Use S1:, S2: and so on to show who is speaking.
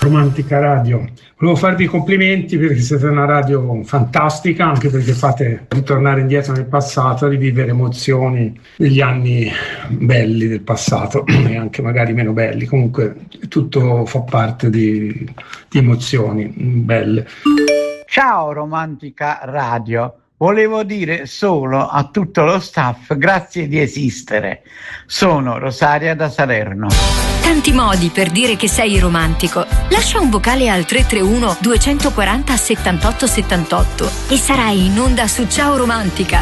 S1: Romantica Radio. Volevo farvi i complimenti perché siete una radio fantastica, anche perché fate ritornare indietro nel passato, rivivere emozioni degli anni belli del passato e anche magari meno belli. Comunque tutto fa parte di emozioni belle.
S2: Ciao Romantica Radio. Volevo dire solo a tutto lo staff grazie di esistere. Sono Rosaria da Salerno.
S3: Tanti modi per dire che sei romantico. Lascia un vocale al 331 240 78 78 e sarai in onda su Ciao Romantica.